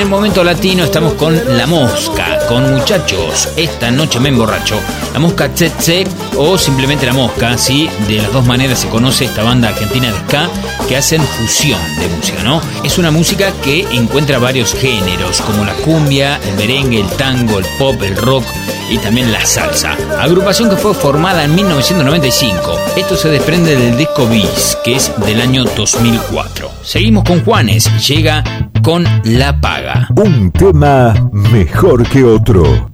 el momento latino estamos con La Mosca, con Muchachos, esta noche me emborracho. La Mosca Tsetse o simplemente La Mosca, ¿sí? De las dos maneras se conoce esta banda argentina de ska que hacen fusión de música, ¿no? Es una música que encuentra varios géneros como la cumbia, el merengue, el tango, el pop, el rock y también la salsa. Agrupación que fue formada en 1995. Esto se desprende del disco Bis, que es del año 2004. Seguimos con Juanes, llega con La Paga. Un tema mejor que otro.